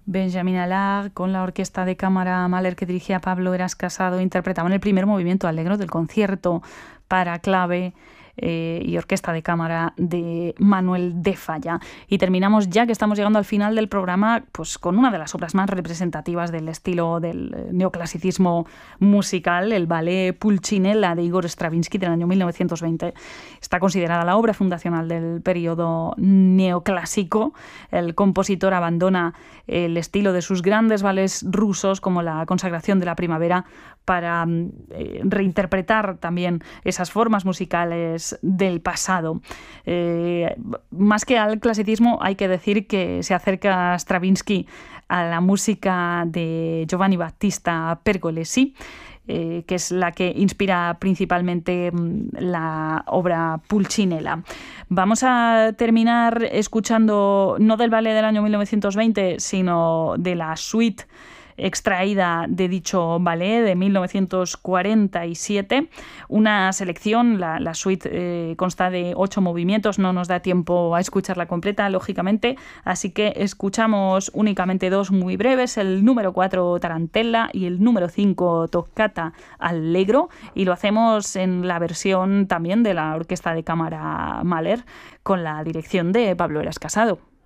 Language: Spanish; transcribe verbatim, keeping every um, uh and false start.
Benjamin Allard, con la orquesta de cámara Mahler que dirigía Pablo Heras Casado, interpretaban el primer movimiento allegro del concierto para clave eh, y orquesta de cámara de Manuel de Falla. Y terminamos, ya que estamos llegando al final del programa, pues con una de las obras más representativas del estilo del neoclasicismo musical, el ballet Pulcinella de Igor Stravinsky del año mil novecientos veinte. Está considerada la obra fundacional del periodo neoclásico. El compositor abandona el estilo de sus grandes ballets rusos, como la Consagración de la Primavera, para eh, reinterpretar también esas formas musicales del pasado. Eh, más que al clasicismo, hay que decir que se acerca Stravinsky a la música de Giovanni Battista Pergolesi, eh, que es la que inspira principalmente la obra Pulcinella. Vamos a terminar escuchando, no del ballet del año mil novecientos veinte, sino de la suite extraída de dicho ballet de mil novecientos cuarenta y siete, una selección, la, la suite eh, consta de ocho movimientos, no nos da tiempo a escucharla completa, lógicamente, así que escuchamos únicamente dos muy breves, el número cuatro Tarantella y el número cinco Toccata Allegro, y lo hacemos en la versión también de la orquesta de cámara Mahler, con la dirección de Pablo Heras Casado.